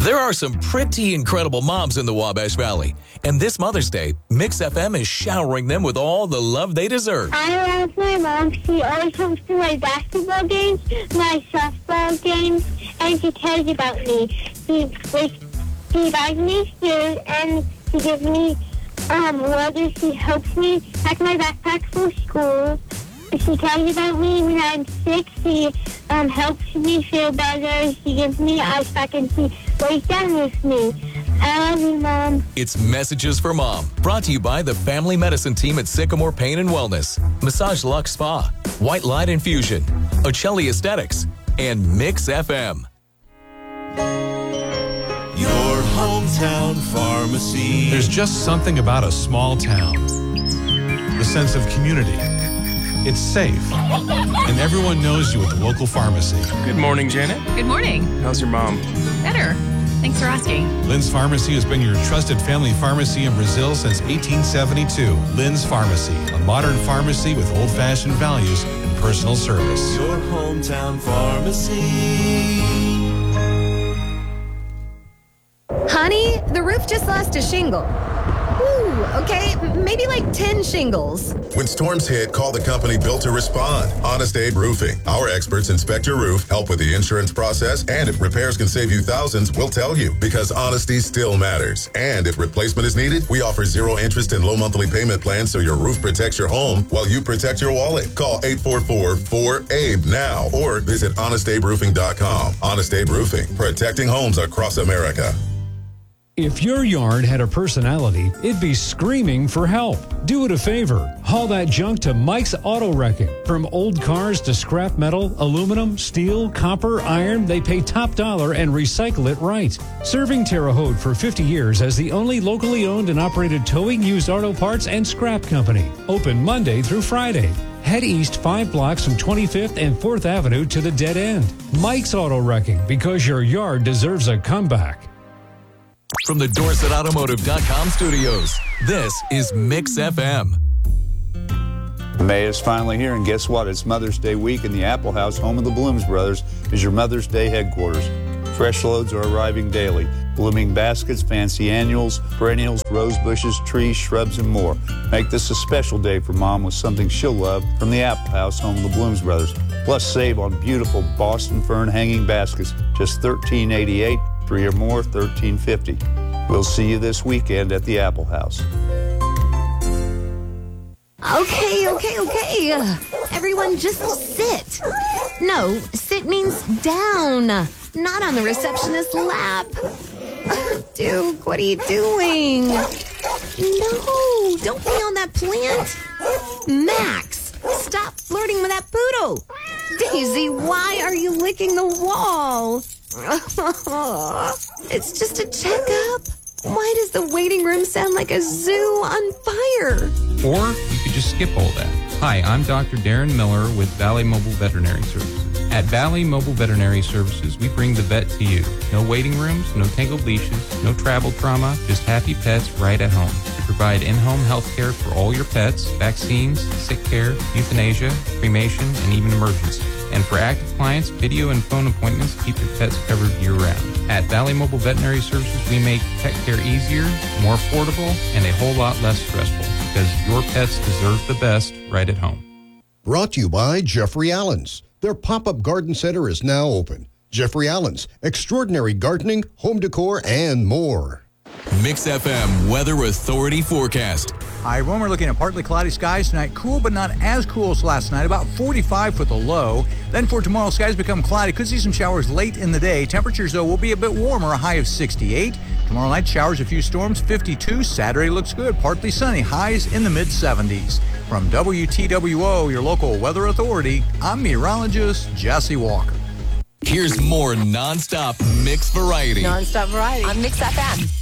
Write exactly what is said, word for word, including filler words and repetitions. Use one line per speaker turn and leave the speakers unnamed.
There are some pretty incredible moms in the Wabash Valley, and this Mother's Day, Mix F M is showering them with all the love they deserve.
I love my mom. She always comes to my basketball games, my softball games, and she cares about me. She, like, she buys me food, and she gives me um, water. She helps me pack my backpack for school. She cares about me when I'm sick. She um, helps me feel better. She gives me an ice pack, and she lays down with me. I love you, Mom.
It's Messages for Mom, brought to you by the Family Medicine Team at Sycamore Pain and Wellness, Massage Luxe Spa, White Light Infusion, Ocelli Aesthetics, and Mix F M.
Your hometown pharmacy.
There's just something about a small town. The sense of community. It's safe. And everyone knows you at the local pharmacy.
Good morning, Janet.
Good morning.
How's your mom?
Better. Thanks for asking.
Lynn's Pharmacy has been your trusted family pharmacy in Brazil since eighteen seventy-two. Lynn's Pharmacy, a modern pharmacy with old-fashioned values and personal service.
Your hometown pharmacy.
Honey, the roof just lost a shingle. Ooh, okay, maybe like ten shingles.
When storms hit, call the company built to respond. Honest Abe Roofing. Our experts inspect your roof, help with the insurance process, and if repairs can save you thousands, we'll tell you, because honesty still matters. And if replacement is needed, we offer zero interest and low monthly payment plans so your roof protects your home while you protect your wallet. Call eight four four, four, A B E now or visit honest abe roofing dot com. Honest Abe Roofing, protecting homes across America.
If your yard had a personality, it'd be screaming for help. Do it a favor. Haul that junk to Mike's Auto Wrecking. From old cars to scrap metal, aluminum, steel, copper, iron, they pay top dollar and recycle it right. Serving Terre Haute for fifty years as the only locally owned and operated towing, used auto parts, and scrap company. Open Monday through Friday. Head east five blocks from twenty-fifth and fourth Avenue to the dead end. Mike's Auto Wrecking, because your yard deserves a comeback.
From the Dorset Automotive dot com studios, this is Mix F M.
May is finally here, and guess what? It's Mother's Day week, and the Apple House, home of the Blooms Brothers, is your Mother's Day headquarters. Fresh loads are arriving daily. Blooming baskets, fancy annuals, perennials, rose bushes, trees, shrubs, and more. Make this a special day for Mom with something she'll love from the Apple House, home of the Blooms Brothers. Plus, save on beautiful Boston fern hanging baskets, just thirteen eighty-eight. Three or more, thirteen fifty. We'll see you this weekend at the Apple House.
Okay, okay, okay. Uh, everyone just sit. No, sit means down, not on the receptionist's lap. Duke, what are you doing? No, don't be on that plant. Max, stop flirting with that poodle. Daisy, why are you licking the wall? It's just a checkup. Why does the waiting room sound like a zoo on fire?
Or you could just skip all that. Hi, I'm Doctor Darren Miller with Valley Mobile Veterinary Services. At Valley Mobile Veterinary Services, we bring the vet to you. No waiting rooms, no tangled leashes, no travel trauma, just happy pets right at home. We provide in-home health care for all your pets, vaccines, sick care, euthanasia, cremation, and even emergency. And for active clients, video and phone appointments keep your pets covered year-round. At Valley Mobile Veterinary Services, we make pet care easier, more affordable, and a whole lot less stressful, because your pets deserve the best right at home.
Brought to you by Jeffrey Allen's. Their pop-up garden center is now open. Jeffrey Allen's, extraordinary gardening, home decor, and more.
Mix F M Weather Authority forecast.
Hi, everyone. We're looking at partly cloudy skies tonight. Cool, but not as cool as last night. About forty-five for the low. Then for tomorrow, skies become cloudy. Could see some showers late in the day. Temperatures, though, will be a bit warmer. A high of sixty-eight. Tomorrow night, showers, a few storms, fifty-two. Saturday looks good. Partly sunny. Highs in the mid-seventies. From W T W O, your local weather authority, I'm meteorologist Jesse Walker.
Here's more nonstop mix variety.
Nonstop variety on Mix F M.